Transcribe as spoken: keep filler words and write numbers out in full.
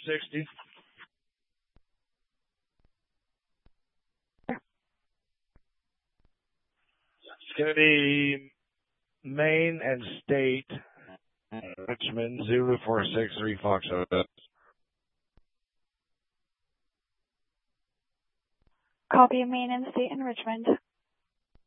sixty. It's going to be Maine and State, Richmond, Zulu four six three Fox. Copy Maine and State in Richmond.